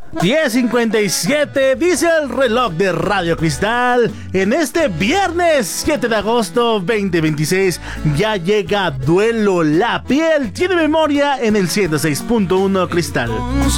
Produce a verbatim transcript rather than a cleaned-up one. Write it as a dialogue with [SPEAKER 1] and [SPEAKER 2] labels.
[SPEAKER 1] diez cincuenta y siete, dice el reloj de Radio Cristal. En este viernes siete de agosto veinte veintiséis ya llega Duelo. La piel tiene memoria en el ciento seis punto uno Cristal.